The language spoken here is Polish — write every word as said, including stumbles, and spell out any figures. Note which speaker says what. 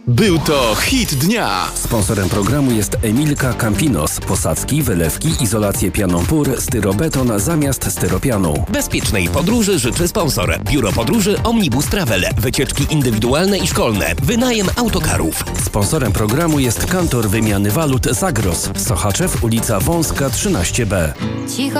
Speaker 1: Był to hit dnia.
Speaker 2: Sponsorem programu jest Emilka Campinos. Posadzki, wylewki, izolację pianą pór, styrobeton zamiast styropianu.
Speaker 3: Bezpiecznej podróży życzy sponsor. Biuro Podróży Omnibus Travel. Wycieczki indywidualne i szkolne. Wynajem autokarów.
Speaker 2: Sponsorem programu jest kantor wymiany walut Zagros. Sochaczew, ulica Wąska trzynaście B.
Speaker 4: Cicho